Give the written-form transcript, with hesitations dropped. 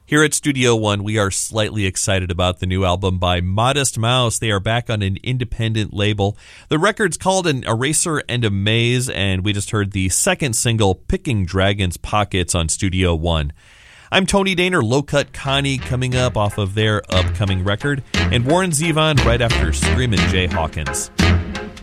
Here at Studio One, we are slightly excited about the new album by Modest Mouse. They are back on an independent label. The record's called An Eraser and a Maze, and we just heard the second single, Picking Dragons' Pockets, on Studio One. I'm Tony Daner, Low Cut Connie coming up off of their upcoming record, and Warren Zevon right after Screamin' Jay Hawkins.